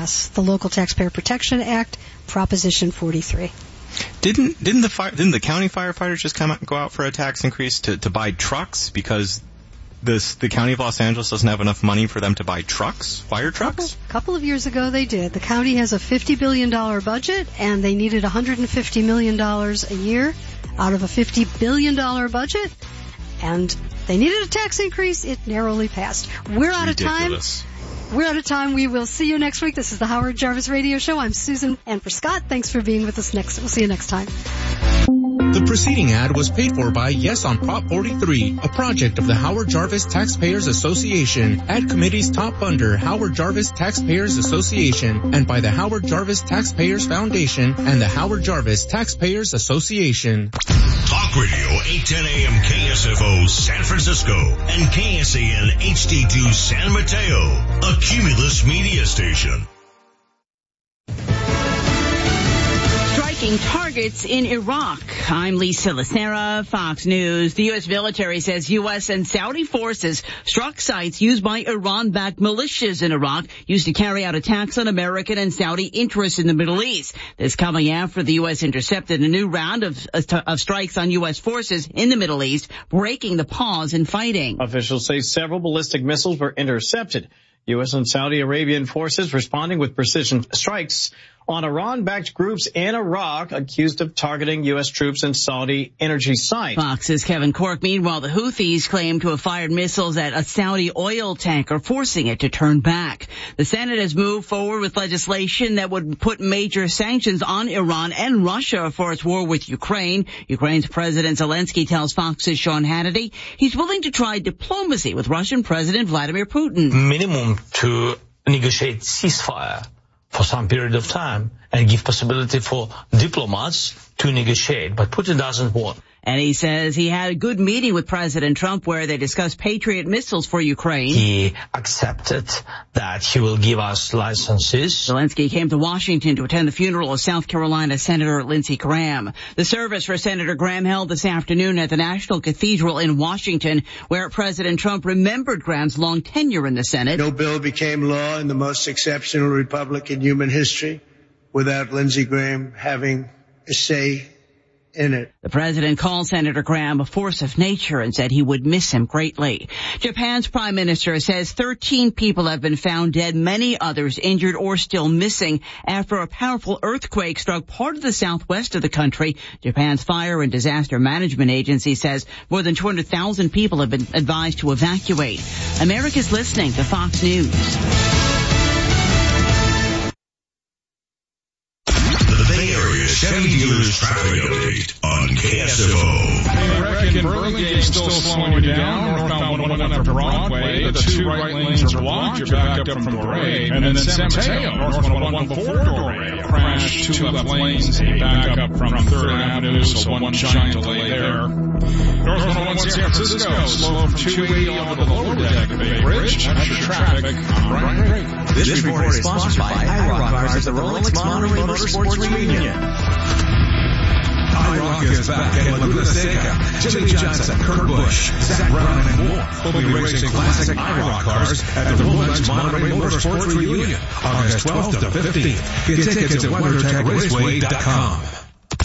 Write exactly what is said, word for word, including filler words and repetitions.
pass the Local Taxpayer Protection Act, Proposition forty-three. Didn't didn't the fire, didn't the county firefighters just come out, go out for a tax increase to, to buy trucks because this the county of Los Angeles doesn't have enough money for them to buy trucks, fire trucks? A couple, couple of years ago they did. The county has a fifty billion dollars budget, and they needed one hundred fifty million dollars a year out of a fifty billion dollars budget, and they needed a tax increase. It narrowly passed. We're out Ridiculous. of time. We're out of time. We will see you next week. This is the Howard Jarvis Radio Show. I'm Susan, and for Scott, thanks for being with us next. We'll see you next time. The preceding ad was paid for by Yes on Prop forty-three, a project of the Howard Jarvis Taxpayers Association, Ad Committee's top funder, Howard Jarvis Taxpayers Association, and by the Howard Jarvis Taxpayers Foundation and the Howard Jarvis Taxpayers Association. Talk Radio eight ten A M K S F O San Francisco and K S A N H D two San Mateo, a Cumulus media station. Striking targets in Iraq. I'm Lisa Lacera, Fox News. The U S military says U S and Saudi forces struck sites used by Iran-backed militias in Iraq used to carry out attacks on American and Saudi interests in the Middle East. This coming after the U S intercepted a new round of, of strikes on U S forces in the Middle East, breaking the pause in fighting. Officials say several ballistic missiles were intercepted. U S and Saudi Arabian forces responding with precision strikes on Iran-backed groups in Iraq accused of targeting U S troops and Saudi energy sites. Fox's Kevin Corke. Meanwhile, the Houthis claim to have fired missiles at a Saudi oil tanker, forcing it to turn back. The Senate has moved forward with legislation that would put major sanctions on Iran and Russia for its war with Ukraine. Ukraine's President Zelensky tells Fox's Sean Hannity he's willing to try diplomacy with Russian President Vladimir Putin. Minimum to negotiate ceasefire for some period of time and give possibility for diplomats to negotiate. But Putin doesn't want. And he says he had a good meeting with President Trump where they discussed Patriot missiles for Ukraine. He accepted that he will give us licenses. Zelensky came to Washington to attend the funeral of South Carolina Senator Lindsey Graham. The service for Senator Graham held this afternoon at the National Cathedral in Washington, where President Trump remembered Graham's long tenure in the Senate. No bill became law in the most exceptional republic in human history without Lindsey Graham having a say in it. The president called Senator Graham a force of nature and said he would miss him greatly. Japan's prime minister says thirteen people have been found dead, many others injured or still missing after a powerful earthquake struck part of the southwest of the country. Japan's Fire and Disaster Management Agency says more than two hundred thousand people have been advised to evacuate. America's listening to Fox News. Chevy Dealers Traffic Update on K S F O. Hey, wreck in Burlingame still slowing you down. Northbound one oh one after Broadway. The two right lanes are blocked. You're backed up from Doré. And then San Mateo, North one oh one before Doré. A crash, two left lanes. A back up from third Avenue, so one giant delay there. North one oh one San Francisco, slow from two eighty onto the lower deck of Bay Bridge. That's your traffic. I'm Brian Drake. This, this report is sponsored by iRock Cars at the Rolex Monterey Motorsports Reunion. iRock is back at Laguna Seca. Jimmy Johnson, Kurt Busch, Zach Brown, and more will be racing classic iRock cars at the Rolex Monterey Motorsports Reunion, August twelfth to fifteenth. Get tickets at WeatherTechRaceway dot com.